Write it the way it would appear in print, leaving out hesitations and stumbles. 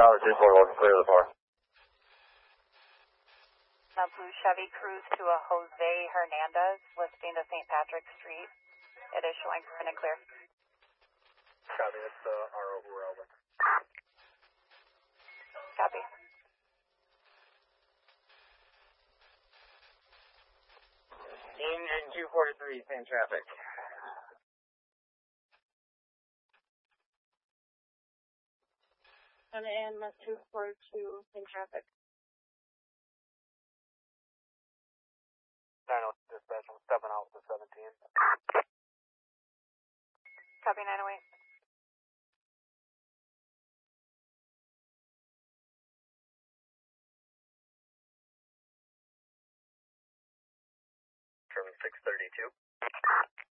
Tower 24, clear the 4. Blue Chevy cruise to a Jose Hernandez, listing to St. Patrick Street. It is showing front and clear. Copy, that's RO Urelvin. Copy. Engine 243, same traffic. And MS 242, same traffic. 908 dispatch, I'm stepping out to 17. Copy 908. From 632.